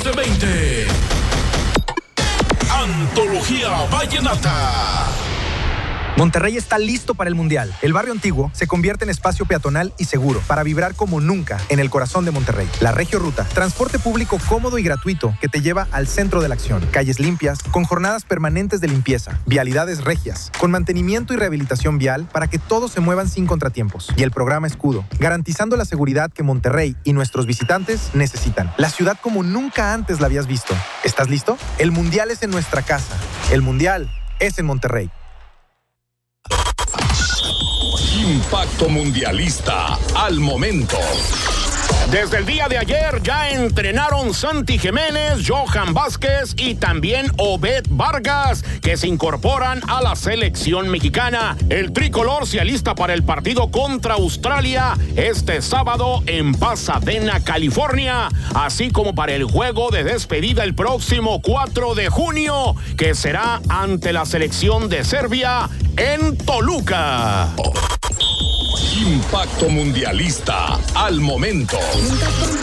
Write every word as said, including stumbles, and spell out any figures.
de veinte. Antología Vallenata. Monterrey está listo para el Mundial. El barrio antiguo se convierte en espacio peatonal y seguro para vibrar como nunca en el corazón de Monterrey. La Regio Ruta, transporte público cómodo y gratuito que te lleva al centro de la acción. Calles limpias, con jornadas permanentes de limpieza. Vialidades regias, con mantenimiento y rehabilitación vial para que todos se muevan sin contratiempos. Y el programa Escudo, garantizando la seguridad que Monterrey y nuestros visitantes necesitan. La ciudad como nunca antes la habías visto. ¿Estás listo? El Mundial es en nuestra casa. El Mundial es en Monterrey. Impacto Mundialista al momento. Desde el día de ayer ya entrenaron Santi Jiménez, Johan Vázquez y también Obed Vargas, que se incorporan a la selección mexicana. El tricolor se alista para el partido contra Australia este sábado en Pasadena, California, así como para el juego de despedida el próximo cuatro de junio, que será ante la selección de Serbia en Toluca. Impacto Mundialista al momento.